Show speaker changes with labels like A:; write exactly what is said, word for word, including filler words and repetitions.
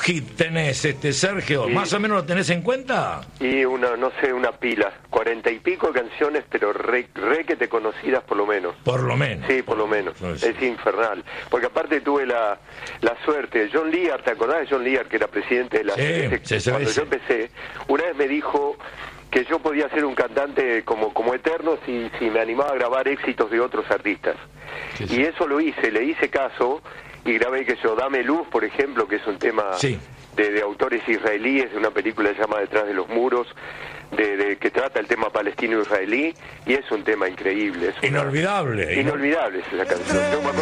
A: hit tenés, este Sergio?
B: Y,
A: ¿Más o menos lo tenés en cuenta?
B: Y una, no sé, una pila, cuarenta y pico de canciones, pero re, re que te conocidas por lo menos.
A: Por lo menos.
B: Sí, por lo menos.
A: No, sí.
B: Es infernal. Porque aparte tuve la, la suerte, John Lear, ¿te acordás de John Lear, que era presidente de la
A: Sí,
B: C B S?
A: C B S.
B: Cuando yo empecé, una vez me dijo que yo podía ser un cantante como, como eterno si, si me animaba a grabar éxitos de otros artistas.
A: Sí, sí.
B: Y eso lo hice, le hice caso y grabé que yo, Dame Luz, por ejemplo, que es un tema
A: Sí.
B: de, de autores israelíes, de una película que se llama Detrás de los muros, de, de que trata el tema palestino-israelí, y es un tema increíble. Es una-
A: Inolvidable.
B: Inolvidable es esa canción. Yo me acuerdo